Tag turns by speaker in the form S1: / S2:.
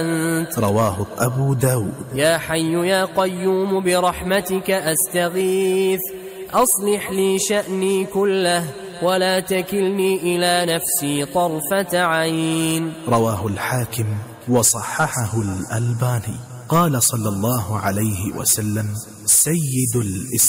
S1: رواه أبو داود.
S2: يا حي يا قيوم برحمتك أستغيث، أصلح لي شأني كله ولا تكلني إلى نفسي طرفة عين.
S1: رواه الحاكم وصححه الألباني. قال صلى الله عليه وسلم: سيد الإسلام